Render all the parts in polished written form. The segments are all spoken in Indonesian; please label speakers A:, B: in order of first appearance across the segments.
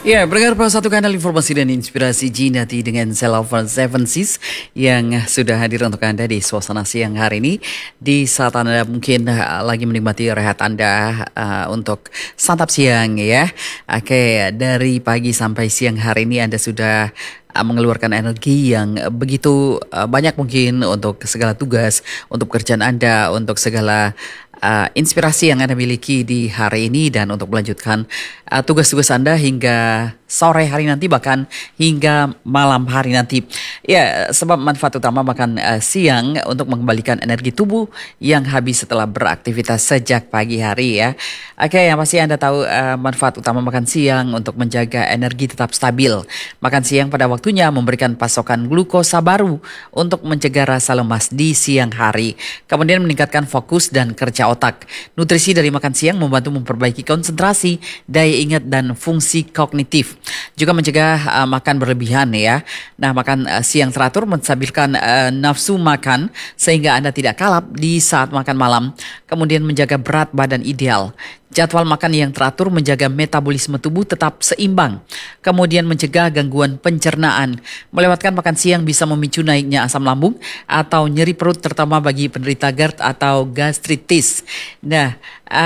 A: Ya, pendengar satu kanal informasi dan inspirasi Jinati dengan Selava Seven Seas yang sudah hadir untuk Anda di suasana siang hari ini. Di saat Anda mungkin lagi menikmati rehat Anda untuk santap siang ya. Oke, dari pagi sampai siang hari ini Anda sudah mengeluarkan energi yang begitu banyak mungkin untuk segala tugas, untuk pekerjaan Anda, untuk segala inspirasi yang Anda miliki di hari ini dan untuk melanjutkan tugas-tugas Anda hingga sore hari nanti bahkan hingga malam hari nanti. Ya, sebab manfaat utama makan siang untuk mengembalikan energi tubuh yang habis setelah beraktivitas sejak pagi hari ya. Oke, yang pasti Anda tahu manfaat utama makan siang untuk menjaga energi tetap stabil. Makan siang pada waktunya memberikan pasokan glukosa baru untuk mencegah rasa lemas di siang hari. Kemudian meningkatkan fokus dan kerja otak. Nutrisi dari makan siang membantu memperbaiki konsentrasi, daya ingat dan fungsi kognitif. Juga mencegah makan berlebihan ya. Nah, makan siang teratur menstabilkan nafsu makan sehingga Anda tidak kalap di saat makan malam. Kemudian menjaga berat badan ideal. Jadwal makan yang teratur menjaga metabolisme tubuh tetap seimbang. Kemudian mencegah gangguan pencernaan. Melewatkan makan siang bisa memicu naiknya asam lambung atau nyeri perut terutama bagi penderita GERD atau gastritis. Nah,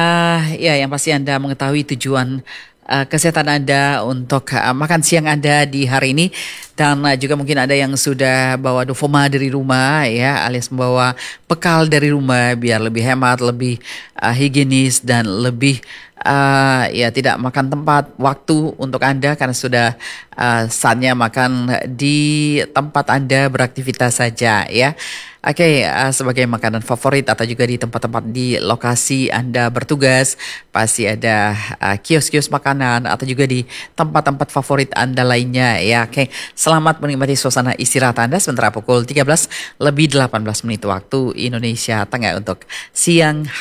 A: ya yang pasti Anda mengetahui tujuan kesehatan Anda untuk makan siang Anda di hari ini. Dan juga mungkin ada yang sudah bawa dofoma dari rumah ya, alias membawa bekal dari rumah biar lebih hemat, lebih higienis dan lebih ya tidak makan tempat waktu untuk Anda karena sudah saatnya makan di tempat Anda beraktivitas saja ya. Oke, sebagai makanan favorit atau juga di tempat-tempat di lokasi Anda bertugas, pasti ada kios-kios makanan atau juga di tempat-tempat favorit Anda lainnya ya. Oke, selamat menikmati suasana istirahat Anda sementara pukul 13 lebih 18 menit waktu Indonesia Tengah untuk siang